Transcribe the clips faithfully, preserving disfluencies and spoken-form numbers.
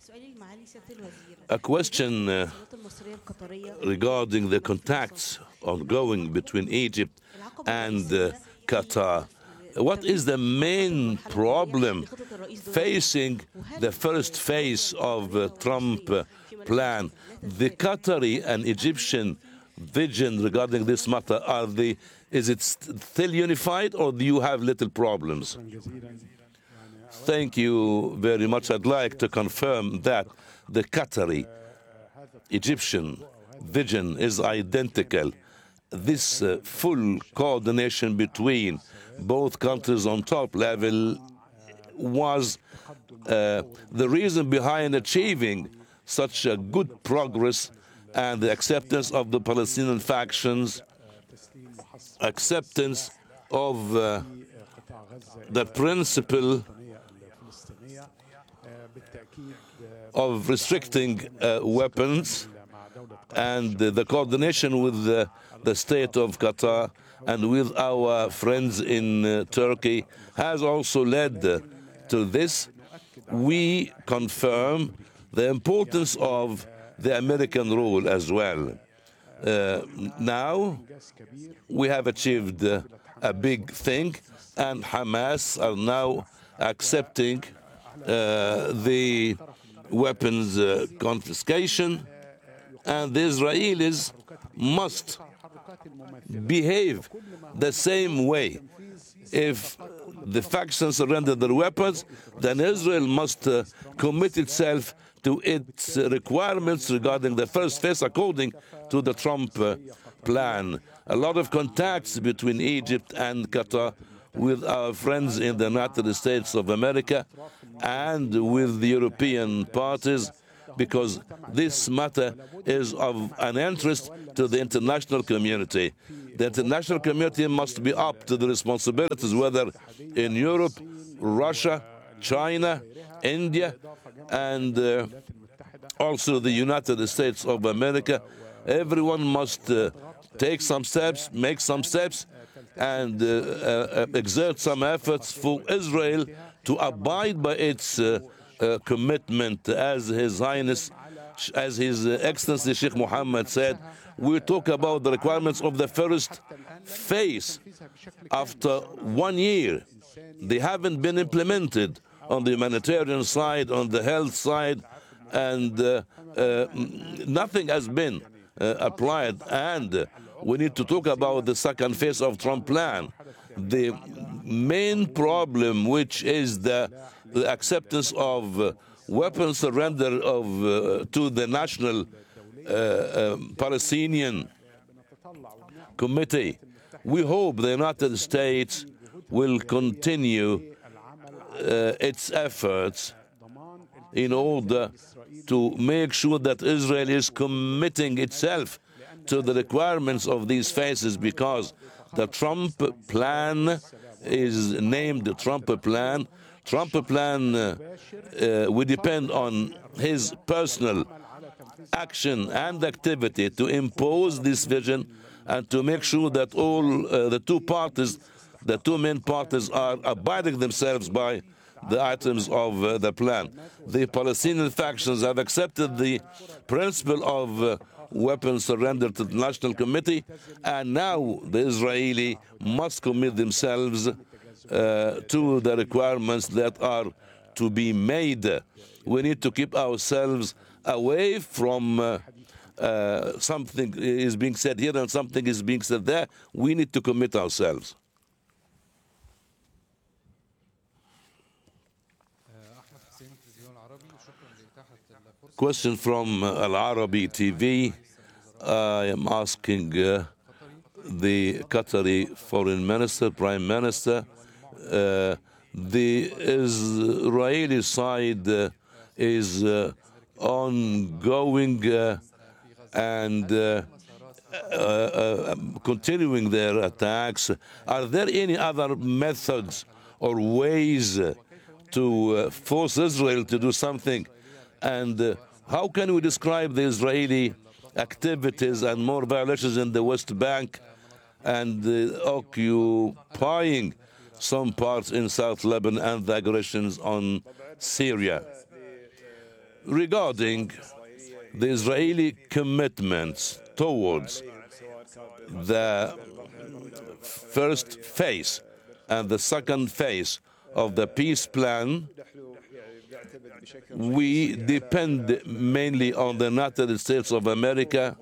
A question uh, regarding the contacts ongoing between Egypt and uh, Qatar. What is the main problem facing the first phase of the Trump uh, plan? The Qatari and Egyptian vision regarding this matter, are they, is it still unified, or do you have little problems? Thank you very much. I'd like to confirm that the Qatari Egyptian vision is identical. This uh, full coordination between both countries on top level was uh, the reason behind achieving such a good progress and the acceptance of the Palestinian factions, acceptance of uh, the principle of restricting uh, weapons, and uh, the coordination with the, the state of Qatar and with our friends in uh, Turkey has also led uh, to this. We confirm the importance of the American role as well. Uh, now we have achieved uh, a big thing, and Hamas are now accepting uh, the weapons uh, confiscation, and the Israelis must behave the same way. If the factions surrender their weapons, then Israel must uh, commit itself to its uh, requirements regarding the first phase according to the Trump uh, plan. A lot of contacts between Egypt and Qatar with our friends in the United States of America and with the European parties, because this matter is of an interest to the international community. The international community must be up to the responsibilities, whether in Europe, Russia, China, India, and uh, also the United States of America. Everyone must uh, take some steps, make some steps, and uh, uh, exert some efforts for Israel to abide by its uh, uh, commitment. As His Highness, as His Excellency Sheikh Mohammed said, we talk about the requirements of the first phase. After one year, they haven't been implemented on the humanitarian side, on the health side, and uh, uh, nothing has been uh, applied. And uh, we need to talk about the second phase of Trump plan. The main problem, which is the, the acceptance of uh, weapon surrender of uh, to the National uh, um, Palestinian Committee. We hope the United States will continue uh, its efforts in order to make sure that Israel is committing itself to the requirements of these phases, because the Trump plan is named the Trump plan. Trump plan uh, uh, will depend on his personal action and activity to impose this vision and to make sure that all uh, the two parties, the two main parties, are abiding themselves by the items of uh, the plan. The Palestinian factions have accepted the principle of uh, weapons surrendered to the National Committee, and now the Israeli must commit themselves uh, to the requirements that are to be made. We need to keep ourselves away from uh, uh, something is being said here and something is being said there. We need to commit ourselves. Question from uh, Al Arabi T V. I am asking uh, the Qatari Foreign Minister, Prime Minister, uh, the Israeli side uh, is uh, ongoing uh, and uh, uh, uh, continuing their attacks. Are there any other methods or ways uh, to uh, force Israel to do something? And uh, how can we describe the Israeli activities and more violations in the West Bank and uh, occupying some parts in South Lebanon and the aggressions on Syria? regarding the Israeli commitments towards the first phase and the second phase of the peace plan, we depend mainly on the United States of America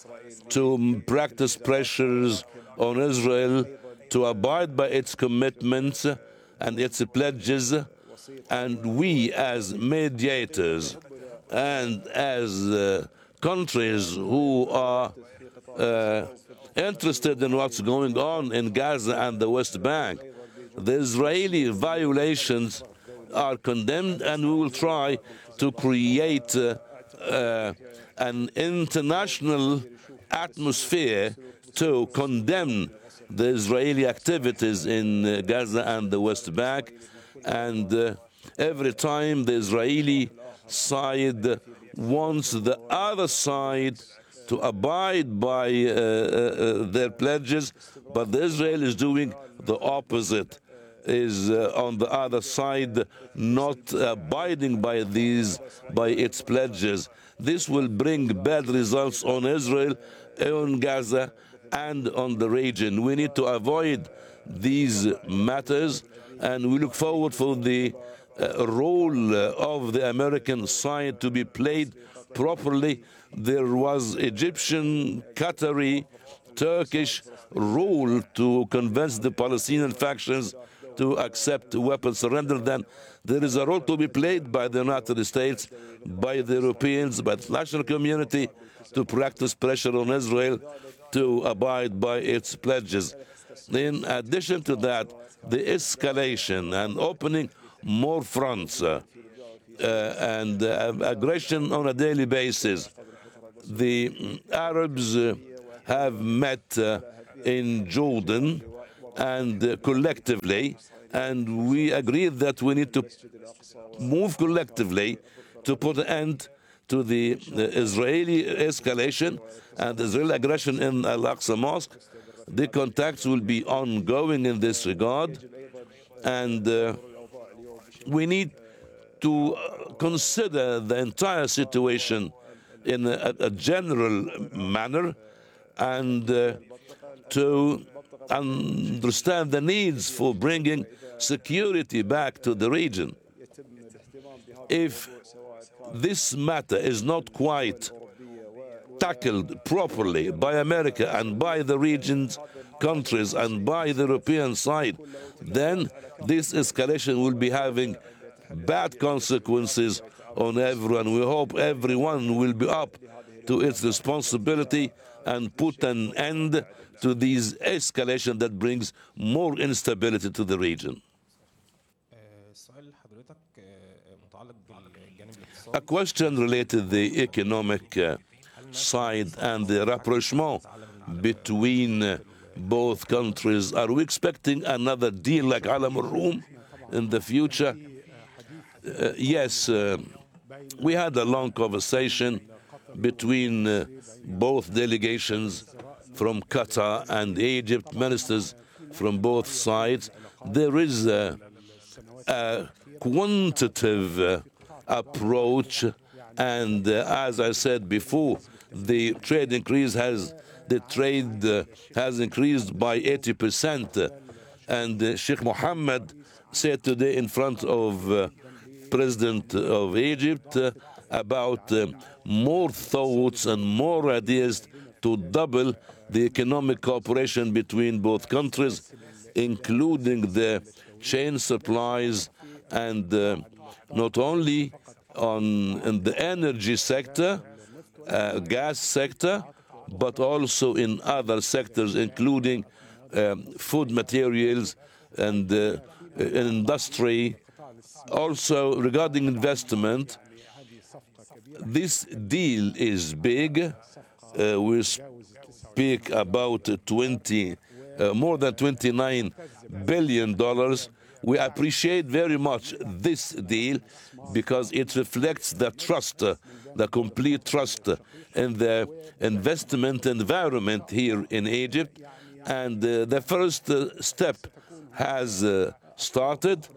to practice pressures on Israel to abide by its commitments and its pledges, and we as mediators and as uh, countries who are uh, interested in what's going on in Gaza and the West Bank, the Israeli violations are condemned, and we will try to create uh, uh, an international atmosphere to condemn the Israeli activities in uh, Gaza and the West Bank. And uh, every time the Israeli side wants the other side to abide by uh, uh, their pledges, but the Israel is doing the opposite, is uh, on the other side not abiding by these, by its pledges. This will bring bad results on Israel, on Gaza, and on the region. We need to avoid these matters, and we look forward for the uh, role uh, of the American side to be played properly. There was Egyptian, Qatari, Turkish role to convince the Palestinian factions to accept weapon surrender. Then there is a role to be played by the United States, by the Europeans, by the international community to practice pressure on Israel to abide by its pledges. In addition to that, the escalation and opening more fronts uh, uh, and uh, aggression on a daily basis. The Arabs uh, have met uh, in Jordan and uh, collectively, and we agreed that we need to move collectively to put an end to the, the Israeli escalation and Israeli aggression in Al-Aqsa Mosque. The contacts will be ongoing in this regard, and uh, we need to consider the entire situation in a, a general manner, and uh, to understand the needs for bringing security back to the region. If this matter is not quite tackled properly by America and by the region's countries and by the European side, then this escalation will be having bad consequences on everyone. We hope everyone will be up to its responsibility and put an end to this escalation that brings more instability to the region. A question related to the economic uh, side and the rapprochement between uh, both countries. Are we expecting another deal like Alam al-Rum in the future? Uh, yes, uh, we had a long conversation between uh, both delegations from Qatar and Egypt, ministers from both sides. There is a, a quantitative uh, approach, and uh, as I said before, the trade increase has the trade uh, has increased by eighty percent, and uh, Sheikh Mohammed said today in front of uh, President of Egypt uh, about uh, more thoughts and more ideas to double the economic cooperation between both countries, including the chain supplies, and uh, not only on in the energy sector, uh, gas sector, but also in other sectors, including um, food materials and uh, industry. Also, regarding investment, this deal is big. Uh, we speak about twenty, uh, more than twenty-nine billion dollars. We appreciate very much this deal because it reflects the trust, uh, the complete trust in the investment environment here in Egypt. And uh, the first uh, step has uh, started.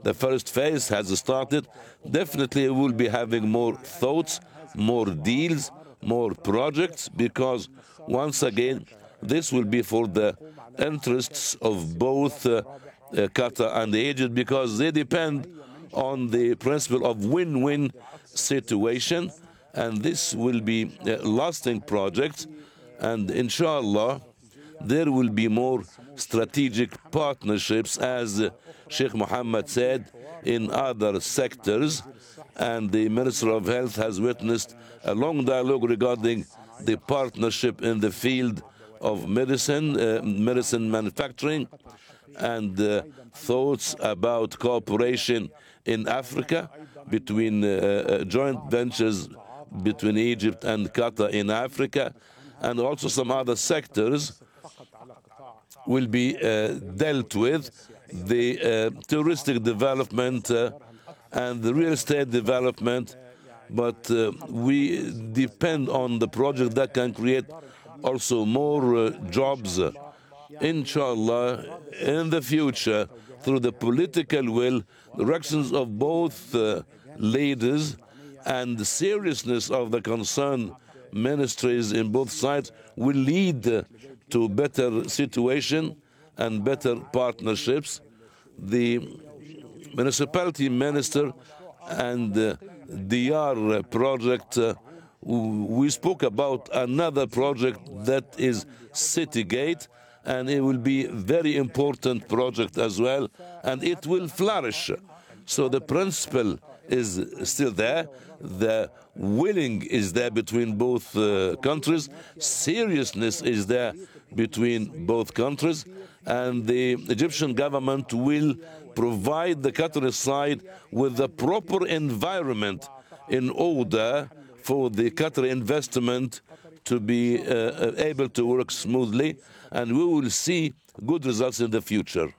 the first phase has started. Definitely we'll be having more thoughts, more deals, more projects, because once again, this will be for the interests of both uh, uh, Qatar and Egypt, because they depend on the principle of win-win situation, and this will be a lasting project, and inshallah there will be more strategic partnerships, as uh, Sheikh Mohammed said, in other sectors, and the Minister of Health has witnessed a long dialogue regarding the partnership in the field of medicine, uh, medicine manufacturing, and uh, thoughts about cooperation in Africa between uh, uh, joint ventures between Egypt and Qatar in Africa, and also some other sectors will be uh, dealt with, the uh, touristic development uh, and the real estate development, but uh, we depend on the project that can create also more uh, jobs, uh, inshallah, in the future, through the political will, directions of both uh, leaders, and the seriousness of the concerned ministries in both sides will lead uh, to better situation and better partnerships. The municipality minister and uh, D R project, uh, we spoke about another project that is Citygate, and it will be a very important project as well, and it will flourish. So the principle is still there, the willing is there between both uh, countries, seriousness is there between both countries, and the Egyptian government will provide the Qatari side with the proper environment in order for the Qatari investment to be uh, able to work smoothly, and we will see good results in the future.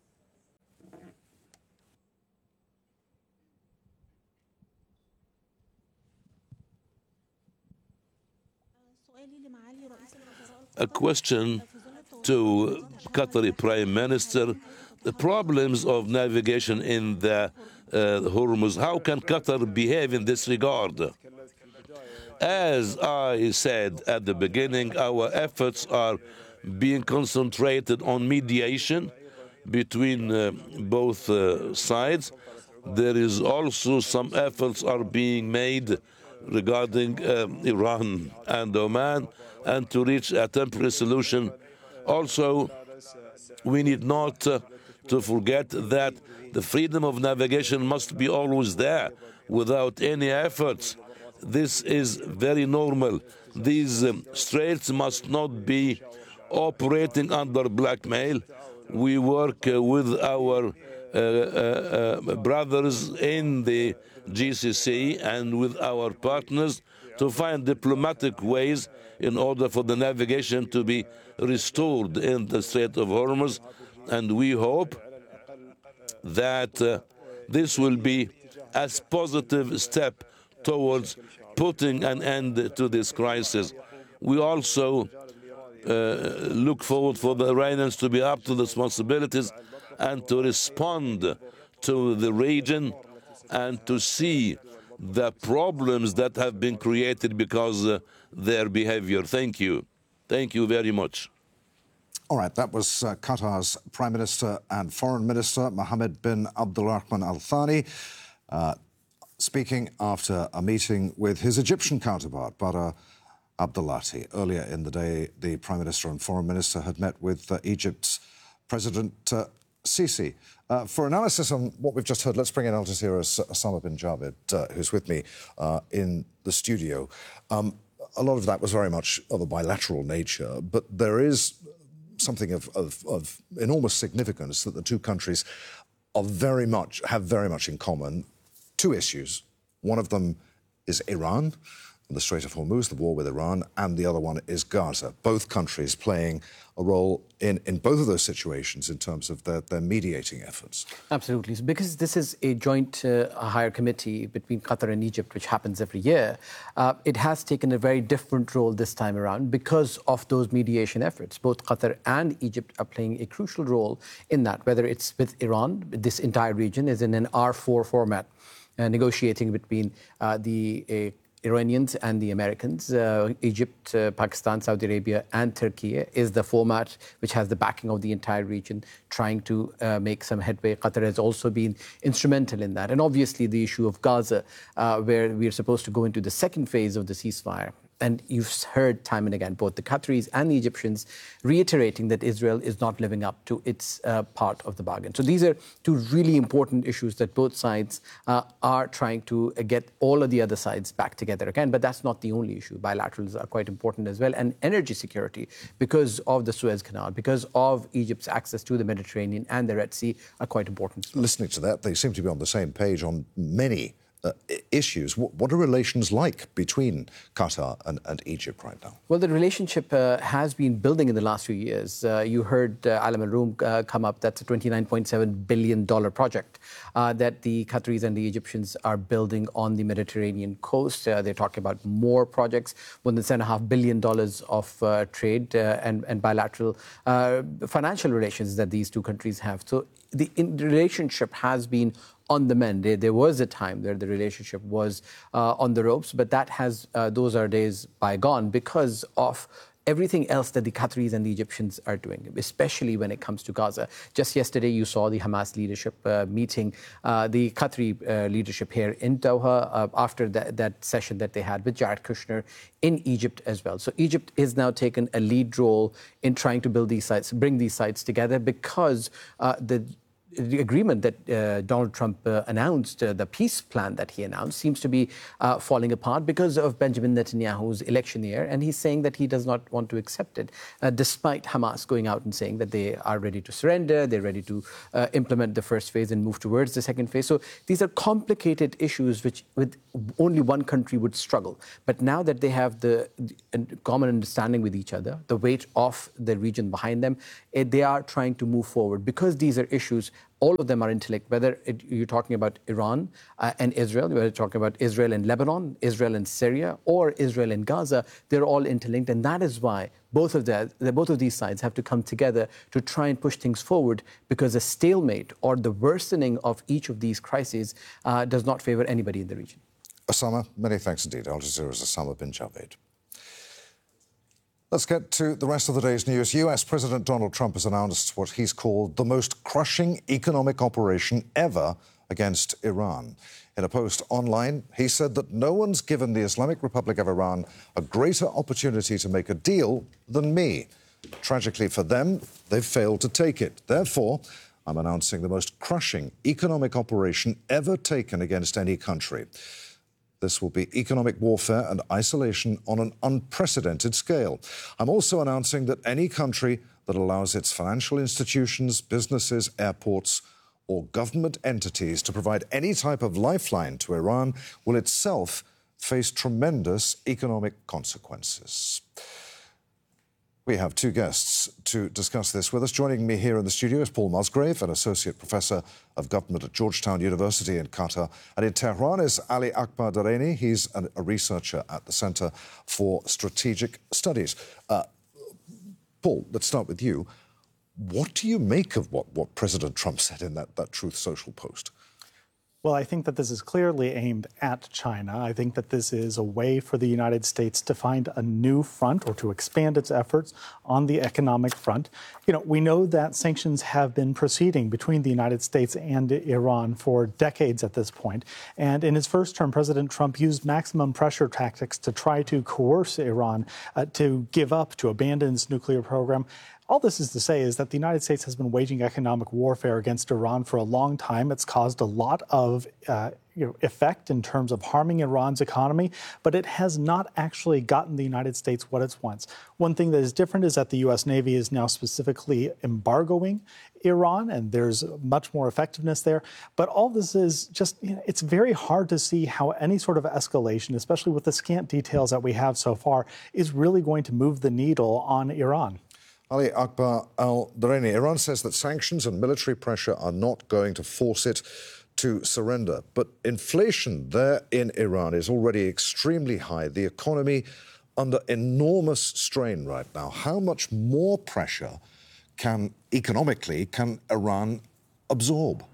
A question to Qatari Prime Minister: the problems of navigation in the uh, Hormuz, how can Qatar behave in this regard? As I said at the beginning, our efforts are being concentrated on mediation between uh, both uh, sides. There is also some efforts are being made regarding uh, Iran and Oman, and to reach a temporary solution. Also, we need not uh, to forget that the freedom of navigation must be always there without any efforts. This is very normal. These um, straits must not be operating under blackmail. We work uh, with our uh, uh, uh, brothers in the G C C and with our partners to find diplomatic ways in order for the navigation to be restored in the Strait of Hormuz, and we hope that uh, this will be a positive step towards putting an end to this crisis. We also uh, look forward for the Iranians to be up to the responsibilities and to respond to the region and to see the problems that have been created because uh, their behavior. Thank you. Thank you very much. All right, that was uh, Qatar's Prime Minister and Foreign Minister, Mohammed bin Abdulrahman Al Thani, uh, speaking after a meeting with his Egyptian counterpart, Badr Abdulati. Earlier in the day, the Prime Minister and Foreign Minister had met with uh, Egypt's President uh, Sisi. Uh, for analysis on what we've just heard, let's bring in Al Jazeera's Osama bin Jabed, uh, who's with me uh, in the studio. Um, a lot of that was very much of a bilateral nature, but there is something of, of, of enormous significance that the two countries are very much, have very much in common. Two issues. One of them is Iran, the Strait of Hormuz, the war with Iran, and the other one is Gaza. Both countries playing a role in, in both of those situations in terms of their, their mediating efforts. Absolutely. Because this is a joint uh, higher committee between Qatar and Egypt, which happens every year, uh, it has taken a very different role this time around because of those mediation efforts. Both Qatar and Egypt are playing a crucial role in that, whether it's with Iran. This entire region is in an R four format, uh, negotiating between uh, the uh, Iranians and the Americans. Uh, Egypt, uh, Pakistan, Saudi Arabia and Turkey is the format which has the backing of the entire region, trying to uh, make some headway. Qatar has also been instrumental in that. And obviously the issue of Gaza, uh, where we are supposed to go into the second phase of the ceasefire. And you've heard time and again, both the Qataris and the Egyptians reiterating that Israel is not living up to its uh, part of the bargain. So these are two really important issues that both sides uh, are trying to get all of the other sides back together again. But that's not the only issue. Bilaterals are quite important as well. And energy security, because of the Suez Canal, because of Egypt's access to the Mediterranean and the Red Sea, are quite important. Listening to that, they seem to be on the same page on many Uh, issues. What, what are relations like between Qatar and, and Egypt right now? Well, the relationship uh, has been building in the last few years. Uh, you heard uh, Alam Al-Room uh, come up. That's a twenty-nine point seven billion dollars project uh, that the Qataris and the Egyptians are building on the Mediterranean coast. Uh, they're talking about more projects, more than seven point five billion dollars of uh, trade uh, and, and bilateral uh, financial relations that these two countries have. So the, in, the relationship has been on the mend. There, there was a time where the relationship was uh, on the ropes, but that has uh, those are days bygone because of everything else that the Qataris and the Egyptians are doing, especially when it comes to Gaza. Just yesterday, you saw the Hamas leadership uh, meeting uh, the Qatari uh, leadership here in Doha uh, after that, that session that they had with Jared Kushner in Egypt as well. So Egypt is now taken a lead role in trying to build these sites, bring these sites together because uh, the The agreement that uh, Donald Trump uh, announced, uh, the peace plan that he announced, seems to be uh, falling apart because of Benjamin Netanyahu's election year. And he's saying that he does not want to accept it, uh, despite Hamas going out and saying that they are ready to surrender, they're ready to uh, implement the first phase and move towards the second phase. So these are complicated issues which with only one country would struggle. But now that they have the, the common understanding with each other, the weight of the region behind them, eh, they are trying to move forward because these are issues. All of them are interlinked, whether it, you're talking about Iran uh, and Israel, whether you're talking about Israel and Lebanon, Israel and Syria, or Israel and Gaza, they're all interlinked. And that is why both of, the, the, both of these sides have to come together to try and push things forward, because a stalemate or the worsening of each of these crises uh, does not favor anybody in the region. Osama, many thanks indeed. Al Jazeera's Osama bin Javed. Let's get to the rest of the day's news. U S President Donald Trump has announced what he's called the most crushing economic operation ever against Iran. In a post online, he said that no one's given the Islamic Republic of Iran a greater opportunity to make a deal than me. Tragically for them, they've failed to take it. Therefore, I'm announcing the most crushing economic operation ever taken against any country. This will be economic warfare and isolation on an unprecedented scale. I'm also announcing that any country that allows its financial institutions, businesses, airports, or government entities to provide any type of lifeline to Iran will itself face tremendous economic consequences. We have two guests to discuss this with us. Joining me here in the studio is Paul Musgrave, an Associate Professor of Government at Georgetown University in Qatar. And in Tehran is Ali Akbar Dareni. He's an, a researcher at the Center for Strategic Studies. Uh, Paul, let's start with you. What do you make of what, what President Trump said in that, that Truth Social post? Well, I think that this is clearly aimed at China. I think that this is a way for the United States to find a new front or to expand its efforts on the economic front. You know, we know that sanctions have been proceeding between the United States and Iran for decades at this point. And in his first term, President Trump used maximum pressure tactics to try to coerce Iran uh, to give up, to abandon its nuclear program. All this is to say is that the United States has been waging economic warfare against Iran for a long time. It's caused a lot of uh, you know, effect in terms of harming Iran's economy, but it has not actually gotten the United States what it wants. One thing that is different is that the U S Navy is now specifically embargoing Iran, and there's much more effectiveness there. But all this is just, you know, it's very hard to see how any sort of escalation, especially with the scant details that we have so far, is really going to move the needle on Iran. Ali Akbar Al-Daraini, Iran says that sanctions and military pressure are not going to force it to surrender. But inflation there in Iran is already extremely high. The economy under enormous strain right now. How much more pressure can, economically, can Iran absorb?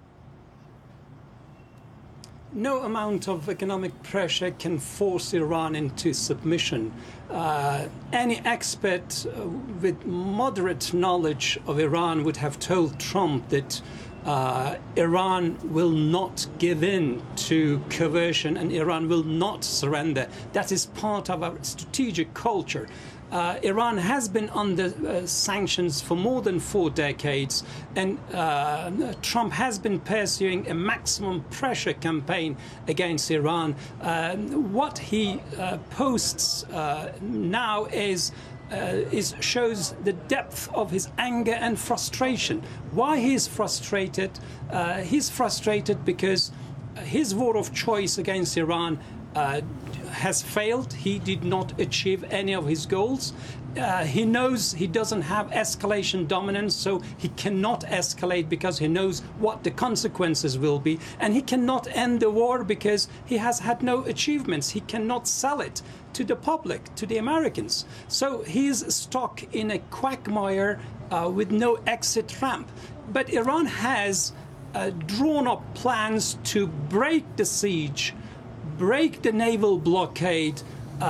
No amount of economic pressure can force Iran into submission. Uh, any expert uh, with moderate knowledge of Iran would have told Trump that uh, Iran will not give in to coercion and Iran will not surrender. That is part of our strategic culture. Uh, Iran has been under uh, sanctions for more than four decades, and uh, Trump has been pursuing a maximum pressure campaign against Iran. Uh, what he uh, posts uh, now is Uh, is shows the depth of his anger and frustration. Why he is frustrated? Uh, he's frustrated because his war of choice against Iran uh, has failed. He did not achieve any of his goals. Uh, he knows he doesn't have escalation dominance, so he cannot escalate because he knows what the consequences will be. And he cannot end the war because he has had no achievements. He cannot sell it to the public, to the Americans. So he's stuck in a quagmire uh, with no exit ramp. But Iran has uh, drawn up plans to break the siege, break the naval blockade, Um,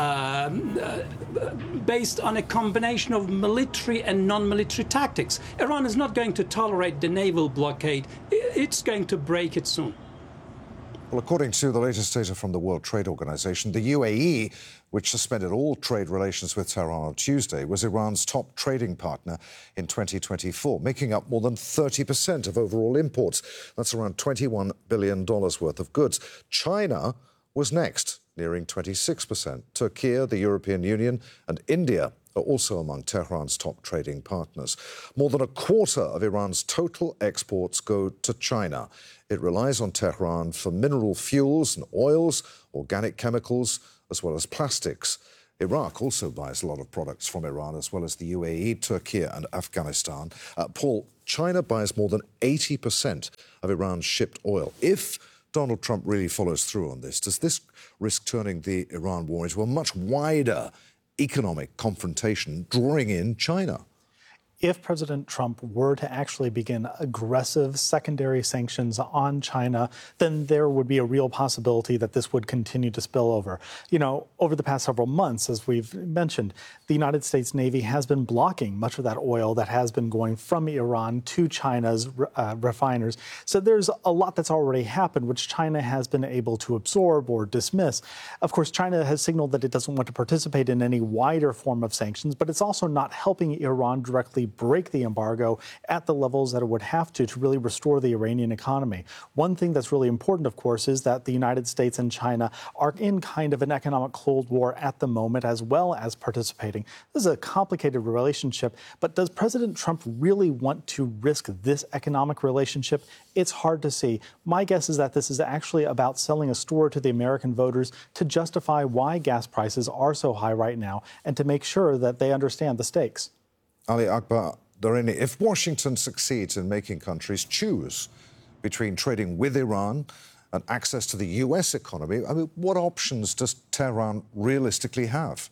uh, based on a combination of military and non-military tactics. Iran is not going to tolerate the naval blockade. It's going to break it soon. Well, according to the latest data from the World Trade Organization, the U A E, which suspended all trade relations with Tehran on Tuesday, was Iran's top trading partner in twenty twenty-four, making up more than thirty percent of overall imports. That's around twenty-one billion dollars worth of goods. China was next, nearing twenty-six percent. Turkey, the European Union and India are also among Tehran's top trading partners. More than a quarter of Iran's total exports go to China. It relies on Tehran for mineral fuels and oils, organic chemicals, as well as plastics. Iraq also buys a lot of products from Iran, as well as the U A E, Turkey and Afghanistan. Uh, Paul, China buys more than eighty percent of Iran's shipped oil. If Donald Trump really follows through on this, does this risk turning the Iran war into a much wider economic confrontation, drawing in China? If President Trump were to actually begin aggressive secondary sanctions on China, then there would be a real possibility that this would continue to spill over. You know, over the past several months, as we've mentioned, the United States Navy has been blocking much of that oil that has been going from Iran to China's uh, refiners. So there's a lot that's already happened, which China has been able to absorb or dismiss. Of course, China has signaled that it doesn't want to participate in any wider form of sanctions, but it's also not helping Iran directly break the embargo at the levels that it would have to to really restore the Iranian economy. One thing that's really important, of course, is that the United States and China are in kind of an economic Cold War at the moment, as well as participating. This is a complicated relationship, but does President Trump really want to risk this economic relationship? It's hard to see. My guess is that this is actually about selling a story to the American voters to justify why gas prices are so high right now and to make sure that they understand the stakes. Ali Akbar Daraini, if Washington succeeds in making countries choose between trading with Iran and access to the U S economy, I mean, what options does Tehran realistically have?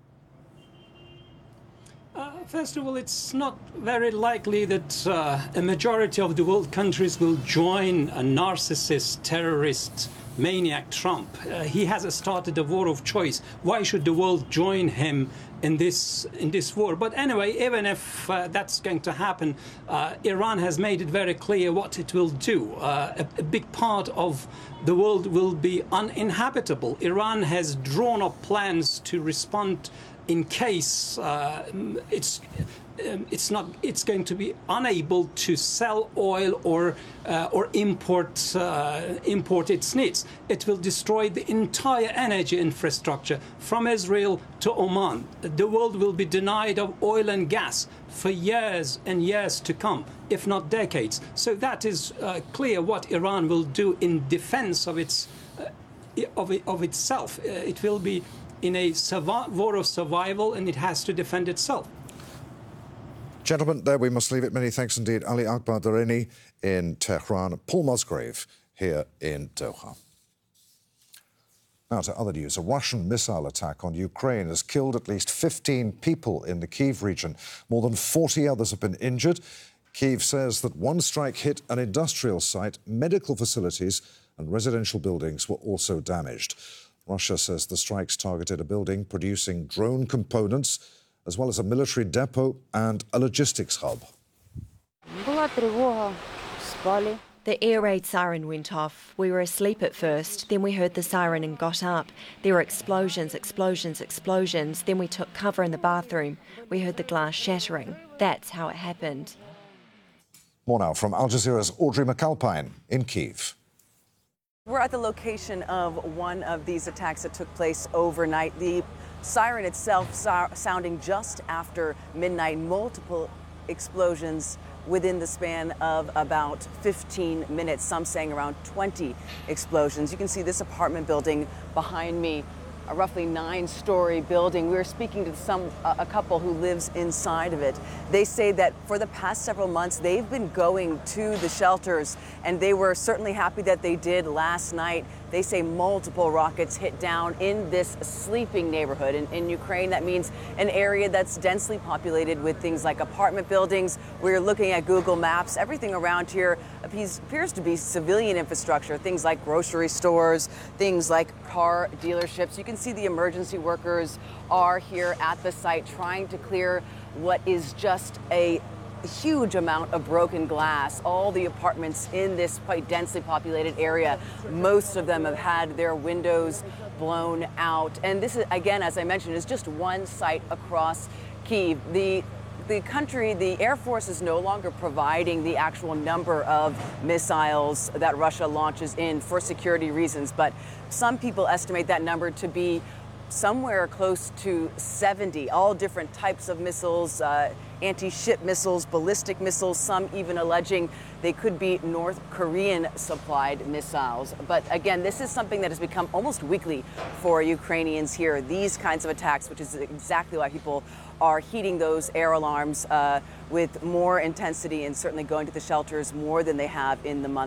Uh, first of all, it's not very likely that uh, a majority of the world countries will join a narcissist, terrorist, maniac Trump. Uh, he has started a war of choice. Why should the world join him in this in this war? But anyway, even if uh, that's going to happen, uh, Iran has made it very clear what it will do. Uh, a, a big part of the world will be uninhabitable. Iran has drawn up plans to respond in case uh, it's um, it's not it's going to be unable to sell oil or uh, or import uh, import its needs. It will destroy the entire energy infrastructure from Israel to Oman. The world will be denied of oil and gas for years and years to come, if not decades. So that is uh, clear what Iran will do in defense of its uh, of, it, of itself. Uh, it will be in a war of survival, and it has to defend itself. Gentlemen, there we must leave it. Many thanks indeed. Ali Akbar Dareini in Tehran, Paul Musgrave here in Doha. Now to other news. A Russian missile attack on Ukraine has killed at least fifteen people in the Kyiv region. More than forty others have been injured. Kyiv says that one strike hit an industrial site, medical facilities and residential buildings were also damaged. Russia says the strikes targeted a building producing drone components, as well as a military depot and a logistics hub. The air raid siren went off. We were asleep at first, then we heard the siren and got up. There were explosions, explosions, explosions. Then we took cover in the bathroom. We heard the glass shattering. That's how it happened. More now from Al Jazeera's Audrey McAlpine in Kyiv. We're at the location of one of these attacks that took place overnight. The siren itself so- sounding just after midnight. Multiple explosions within the span of about fifteen minutes, some saying around twenty explosions. You can see this apartment building behind me, a roughly nine-story building. We were speaking to some a couple who lives inside of it. They say that for the past several months, they've been going to the shelters, and they were certainly happy that they did last night. They say multiple rockets hit down in this sleeping neighborhood. In, in Ukraine, that means an area that's densely populated with things like apartment buildings. We're looking at Google Maps. Everything around here appears, appears to be civilian infrastructure, things like grocery stores, things like car dealerships. You can see the emergency workers are here at the site trying to clear what is just a huge amount of broken glass. All the apartments in this quite densely populated area, most of them have had their windows blown out. And this is, again, as I mentioned, is just one site across Kyiv. The The country, the Air Force is no longer providing the actual number of missiles that Russia launches in for security reasons, but some people estimate that number to be somewhere close to seventy, all different types of missiles, uh, anti-ship missiles, ballistic missiles, some even alleging they could be North Korean supplied missiles. But again, this is something that has become almost weekly for Ukrainians here, these kinds of attacks, which is exactly why people are heeding those air alarms uh, with more intensity and certainly going to the shelters more than they have in the month.